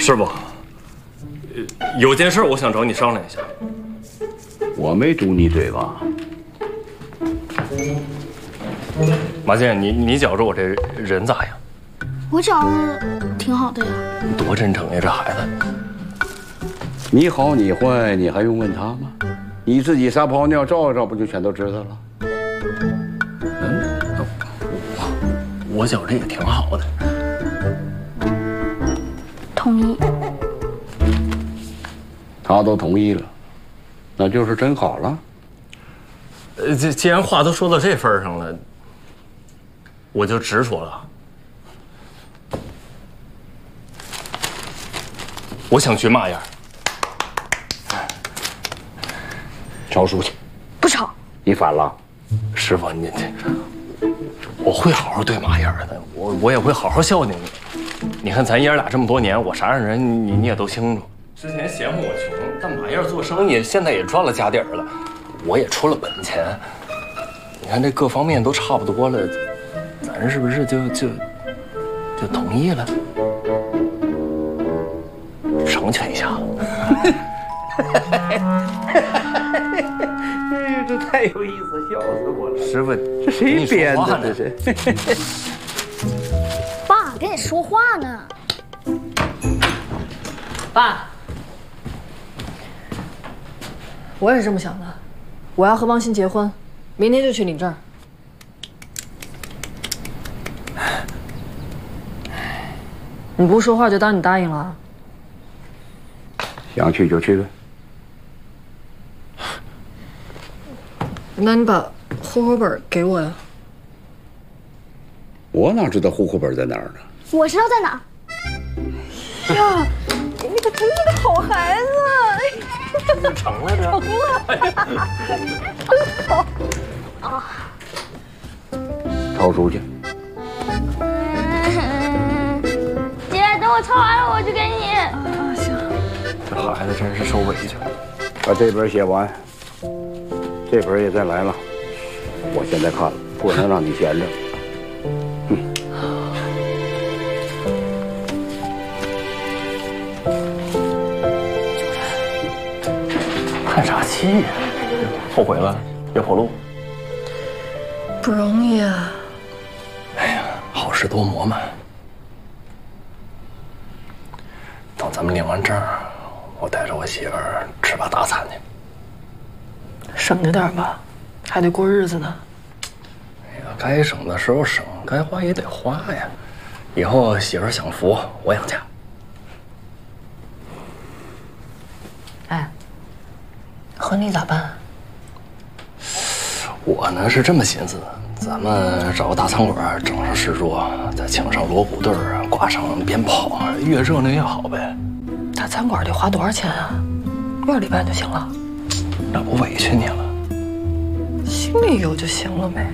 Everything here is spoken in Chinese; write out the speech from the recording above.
师傅，有件事我想找你商量一下。 我没堵你嘴巴。 马健，你觉着我这人咋样？ 我觉着挺好的呀。 多真诚呀，这孩子。 你好你坏，你还用问他吗？你自己撒泡尿照一照，不就全都知道了？ 我觉着也挺好的。 同意。 他都同意了，那就是真好了。 既然话都说到这份上了，我就直说了。我想去马眼。 抄书去。 不抄。 你反了。 师傅，你这，我会好好对马眼的，我也会好好孝敬你。你看咱爷俩这么多年，我啥样人你也都清楚。之前嫌乎我穷，但马燕做生意现在也赚了家底儿了，我也出了本钱。你看这各方面都差不多了，咱是不是就同意了？成全一下。 这太有意思，笑死我了！ 师傅， 这谁编的？这是。 爸，跟你说话呢。 爸，我也是这么想的，我要和王鑫结婚，明天就去领证。你不说话就当你答应了。 想去就去呗。 那你把户口本给我呀。 我哪知道户口本在哪儿呢？ 我知道在哪。 呀，你可真是个好孩子！ 成了这。 成了。真好。啊。 抄书去。 姐，等我抄完了我就给你。 啊，行。 这孩子真是受委屈了。 把这本写完，这本也再来了。我现在看了，不能让你闲着。 叹啥气呀？后悔了？要跑路？ 不容易啊。 哎呀，好事多磨嘛。等咱们领完证，我带着我媳妇儿吃把大餐去。 省着点吧，还得过日子呢。 哎呀，该省的时候省，该花也得花呀。以后媳妇儿享福，我养家。 哎，婚礼咋办？ 我呢是这么寻思的，咱们找个大餐馆，整上石桌，再请上锣鼓队儿，挂上鞭炮，越热闹越好呗。 大餐馆得花多少钱啊？2礼拜就行了。 那我委屈你了。 心里有就行了呗。